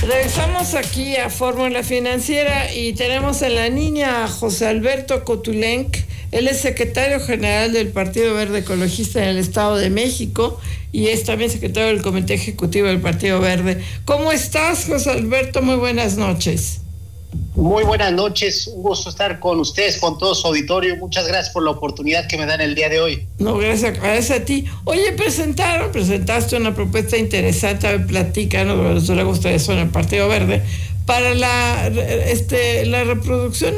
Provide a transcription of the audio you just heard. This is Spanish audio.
Regresamos aquí a Fórmula Financiera y tenemos en la línea a José Alberto Cotulenc. Él es secretario general del Partido Verde Ecologista en el Estado de México y es también secretario del Comité Ejecutivo del Partido Verde. ¿Cómo estás, José Alberto? Muy buenas noches. Muy buenas noches, un gusto estar con ustedes, con todo su auditorio. Muchas gracias por la oportunidad que me dan el día de hoy. No, gracias a ti. Oye, presentaste una propuesta interesante. A ver, platícanos, luego ustedes son el Partido Verde, para la reproducción